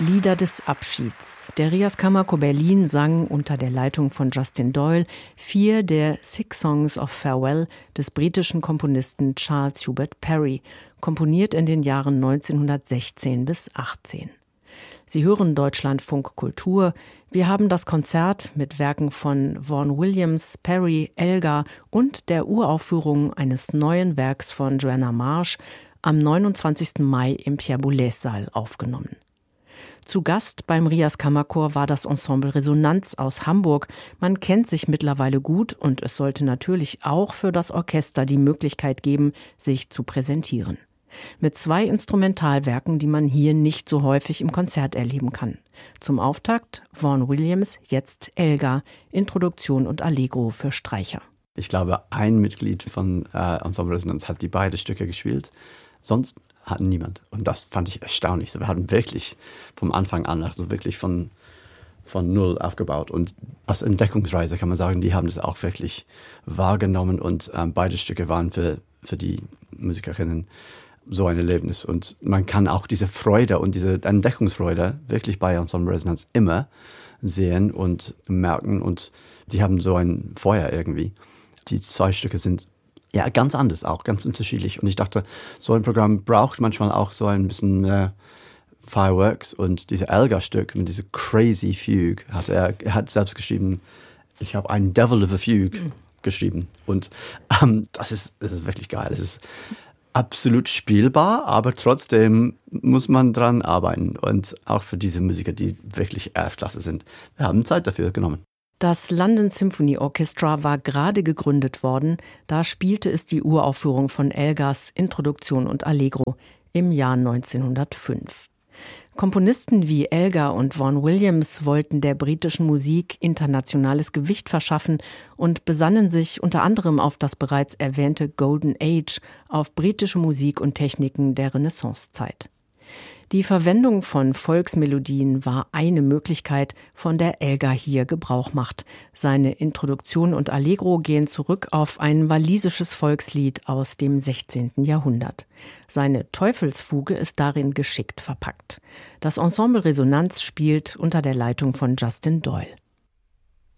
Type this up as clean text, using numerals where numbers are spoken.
Lieder des Abschieds. Der Rias Kammerchor Berlin sang unter der Leitung von Justin Doyle 4 der 6 Songs of Farewell des britischen Komponisten Charles Hubert Parry, komponiert in den Jahren 1916 bis 18. Sie hören Deutschlandfunk Kultur. Wir haben das Konzert mit Werken von Vaughan Williams, Parry, Elgar und der Uraufführung eines neuen Werks von Joanna Marsh am 29. Mai im Pierre-Boulez-Saal aufgenommen. Zu Gast beim Rias Kammerchor war das Ensemble Resonanz aus Hamburg. Man kennt sich mittlerweile gut und es sollte natürlich auch für das Orchester die Möglichkeit geben, sich zu präsentieren. Mit 2 Instrumentalwerken, die man hier nicht so häufig im Konzert erleben kann. Zum Auftakt Vaughan Williams, jetzt Elgar, Introduktion und Allegro für Streicher. Ich glaube, ein Mitglied von Ensemble Resonanz hat die beiden Stücke gespielt. Sonst hat niemand. Und das fand ich erstaunlich. So, wir hatten wirklich vom Anfang an, also wirklich von null aufgebaut. Und als Entdeckungsreise kann man sagen, die haben das auch wirklich wahrgenommen. Und beide Stücke waren für die Musikerinnen so ein Erlebnis. Und man kann auch diese Freude und diese Entdeckungsfreude wirklich bei Ensemble Resonanz immer sehen und merken. Und die haben so ein Feuer irgendwie. Die 2 Stücke sind ja ganz anders auch, ganz unterschiedlich. Und ich dachte, so ein Programm braucht manchmal auch so ein bisschen Fireworks. Und dieses Elgar-Stück mit dieser Crazy Fugue er hat selbst geschrieben, ich habe einen Devil of a Fugue geschrieben. Und das ist wirklich geil. Es ist absolut spielbar, aber trotzdem muss man dran arbeiten. Und auch für diese Musiker, die wirklich Erstklasse sind. Wir haben Zeit dafür genommen. Das London Symphony Orchestra war gerade gegründet worden. Da spielte es die Uraufführung von Elgars Introduktion und Allegro im Jahr 1905. Komponisten wie Elgar und Vaughan Williams wollten der britischen Musik internationales Gewicht verschaffen und besannen sich unter anderem auf das bereits erwähnte Golden Age, auf britische Musik und Techniken der Renaissancezeit. Die Verwendung von Volksmelodien war eine Möglichkeit, von der Elgar hier Gebrauch macht. Seine Introduktion und Allegro gehen zurück auf ein walisisches Volkslied aus dem 16. Jahrhundert. Seine Teufelsfuge ist darin geschickt verpackt. Das Ensemble Resonanz spielt unter der Leitung von Justin Doyle.